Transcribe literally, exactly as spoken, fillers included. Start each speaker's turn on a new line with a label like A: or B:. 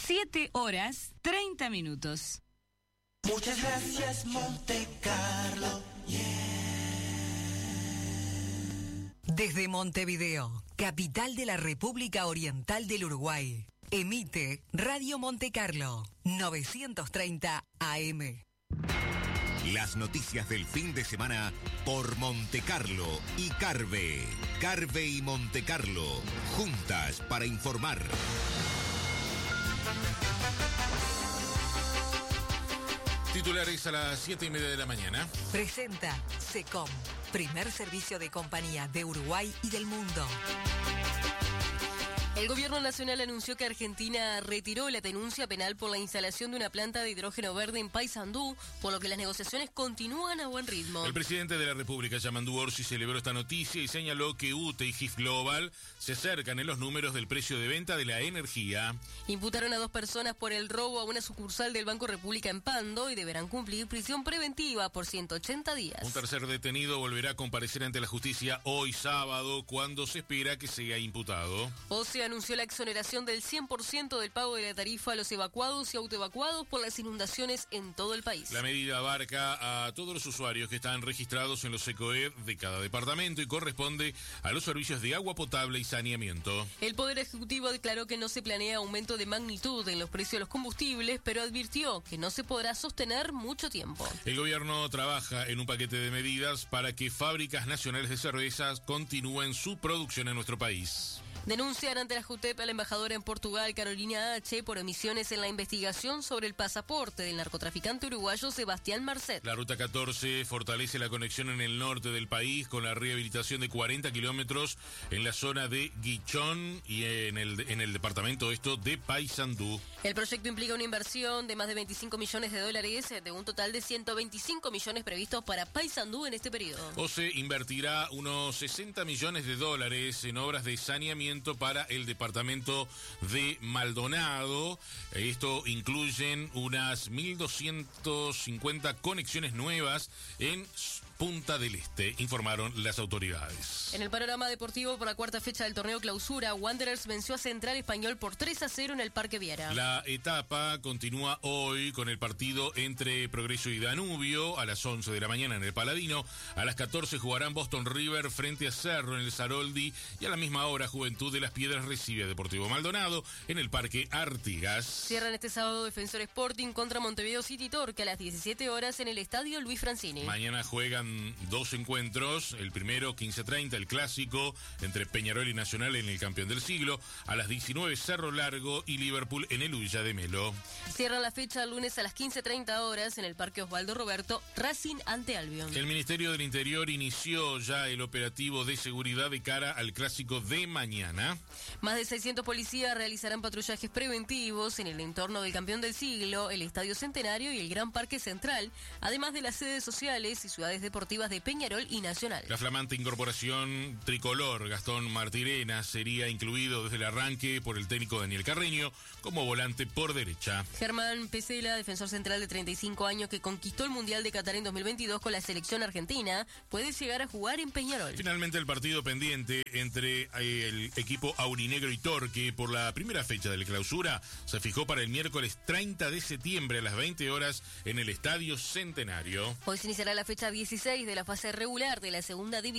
A: siete horas, treinta minutos.
B: Muchas gracias, Monte Carlo. Yeah.
C: Desde Montevideo, capital de la República Oriental del Uruguay, emite Radio Monte Carlo, novecientos treinta A M.
D: Las noticias del fin de semana por Monte Carlo y Carve. Carve y Monte Carlo, juntas para informar.
E: Titulares a las siete y media de la mañana.
C: Presenta SECOM, primer servicio de compañía de Uruguay y del mundo.
F: El gobierno nacional anunció que Argentina retiró la denuncia penal por la instalación de una planta de hidrógeno verde en Paysandú, por lo que las negociaciones continúan a buen ritmo.
E: El presidente de la República, Yamandu Orsi, celebró esta noticia y señaló que U T E y G I F Global se acercan en los números del precio de venta de la energía.
F: Imputaron a dos personas por el robo a una sucursal del Banco República en Pando y deberán cumplir prisión preventiva por ciento ochenta días.
E: Un tercer detenido volverá a comparecer ante la justicia hoy sábado, cuando se espera que sea imputado.
F: O sea, anunció la exoneración del cien por ciento del pago de la tarifa a los evacuados y autoevacuados por las inundaciones en todo el país.
E: La medida abarca a todos los usuarios que están registrados en los SECOED de cada departamento y corresponde a los servicios de agua potable y saneamiento.
F: El Poder Ejecutivo declaró que no se planea aumento de magnitud en los precios de los combustibles, pero advirtió que no se podrá sostener mucho tiempo.
E: El gobierno trabaja en un paquete de medidas para que fábricas nacionales de cervezas continúen su producción en nuestro país.
F: Denuncian ante la JUTEP a la embajadora en Portugal, Carolina H., por omisiones en la investigación sobre el pasaporte del narcotraficante uruguayo Sebastián Marcet.
E: La Ruta catorce fortalece la conexión en el norte del país con la rehabilitación de cuarenta kilómetros en la zona de Guichón y en el, en el departamento esto de Paysandú.
F: El proyecto implica una inversión de más de veinticinco millones de dólares de un total de ciento veinticinco millones previstos para Paysandú en este periodo.
E: OCE invertirá unos sesenta millones de dólares en obras de saneamiento para el departamento de Maldonado. Esto incluyen unas mil doscientas cincuenta conexiones nuevas en Punta del Este, informaron las autoridades.
F: En el panorama deportivo, por la cuarta fecha del torneo Clausura, Wanderers venció a Central Español por tres a cero en el Parque Viera.
E: La etapa continúa hoy con el partido entre Progreso y Danubio a las once de la mañana en el Paladino. A las catorce jugarán Boston River frente a Cerro en el Saroldi y a la misma hora Juventud de las Piedras recibe a Deportivo Maldonado en el Parque Artigas.
F: Cierran este sábado Defensor Sporting contra Montevideo City Torque a las diecisiete horas en el Estadio Luis Francini.
E: Mañana juegan dos encuentros, el primero quince treinta, el clásico entre Peñarol y Nacional en el Campeón del Siglo, a las diecinueve Cerro Largo y Liverpool en el Villa de Melo.
F: Cierran la fecha el lunes a las quince treinta horas en el Parque Osvaldo Roberto, Racing ante Albion.
E: El Ministerio del Interior inició ya el operativo de seguridad de cara al clásico de mañana.
F: Más de seiscientos policías realizarán patrullajes preventivos en el entorno del Campeón del Siglo, el Estadio Centenario y el Gran Parque Central, además de las sedes sociales y ciudades deportivas de Peñarol y Nacional.
E: La flamante incorporación tricolor Gastón Martirena sería incluido desde el arranque por el técnico Daniel Carreño como volante por derecha.
F: Germán Pesela, defensor central de treinta y cinco años que conquistó el Mundial de Qatar en dos mil veintidós con la selección argentina, puede llegar a jugar en Peñarol.
E: Finalmente el partido pendiente entre el equipo aurinegro y Torque por la primera fecha de la Clausura se fijó para el miércoles treinta de septiembre a las veinte horas en el Estadio Centenario.
F: Hoy se iniciará la fecha dieciséis de la fase regular de la segunda división